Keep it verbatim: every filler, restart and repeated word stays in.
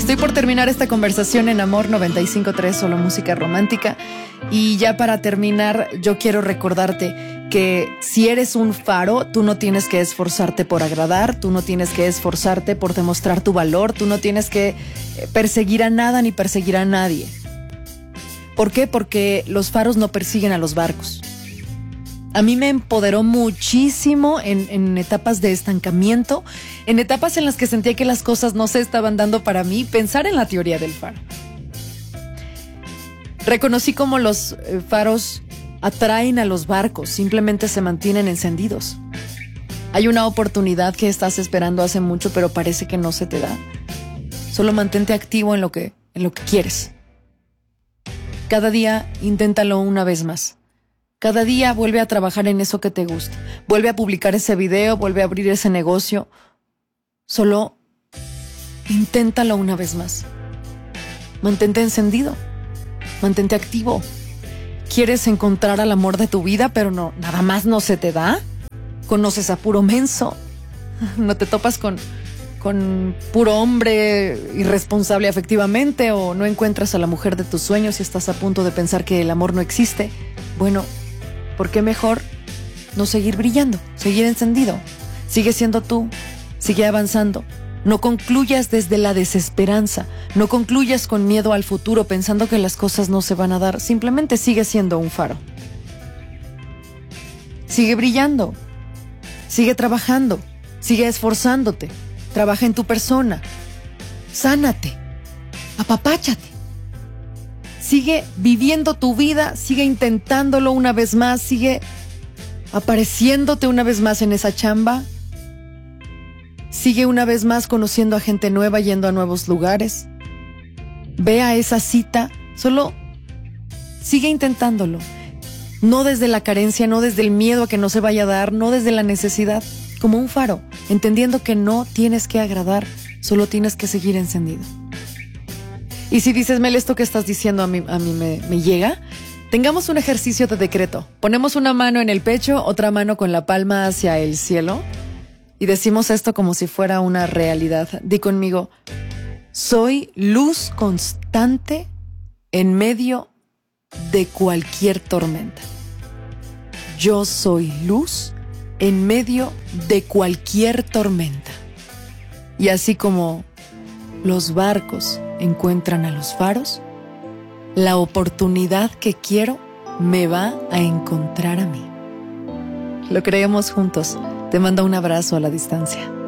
Estoy por terminar esta conversación en Amor noventa y cinco punto tres, solo música romántica. Y ya para terminar, yo quiero recordarte que si eres un faro, tú no tienes que esforzarte por agradar, tú no tienes que esforzarte por demostrar tu valor, tú no tienes que perseguir a nada ni perseguir a nadie. ¿Por qué? Porque los faros no persiguen a los barcos. A mí me empoderó muchísimo en, en etapas de estancamiento, en etapas en las que sentía que las cosas no se estaban dando para mí, pensar en la teoría del faro. Reconocí cómo los eh, faros atraen a los barcos, simplemente se mantienen encendidos. Hay una oportunidad que estás esperando hace mucho, pero parece que no se te da. Solo mantente activo en lo que, en lo que quieres. Cada día inténtalo una vez más. Cada día vuelve a trabajar en eso que te gusta. Vuelve a publicar ese video, vuelve a abrir ese negocio. Solo inténtalo una vez más. Mantente encendido. Mantente activo. ¿Quieres encontrar al amor de tu vida, pero no, nada más no se te da? ¿Conoces a puro menso? ¿No te topas con, con puro hombre irresponsable afectivamente? ¿O no encuentras a la mujer de tus sueños y estás a punto de pensar que el amor no existe? Bueno, ¿por qué mejor no seguir brillando, seguir encendido? Sigue siendo tú, sigue avanzando. No concluyas desde la desesperanza, no concluyas con miedo al futuro pensando que las cosas no se van a dar. Simplemente sigue siendo un faro. Sigue brillando, sigue trabajando, sigue esforzándote. Trabaja en tu persona, sánate, apapáchate. Sigue viviendo tu vida, sigue intentándolo una vez más, sigue apareciéndote una vez más en esa chamba. Sigue una vez más conociendo a gente nueva, yendo a nuevos lugares. Ve a esa cita, solo sigue intentándolo. No desde la carencia, no desde el miedo a que no se vaya a dar, no desde la necesidad, como un faro, entendiendo que no tienes que agradar, solo tienes que seguir encendido. Y si dices, Mel, esto que estás diciendo a mí, a mí me, me llega, tengamos un ejercicio de decreto. Ponemos una mano en el pecho, otra mano con la palma hacia el cielo y decimos esto como si fuera una realidad. Di conmigo, soy luz constante en medio de cualquier tormenta. Yo soy luz en medio de cualquier tormenta. Y así como los barcos encuentran a los faros, la oportunidad que quiero me va a encontrar a mí. Lo creemos juntos. Te mando un abrazo a la distancia.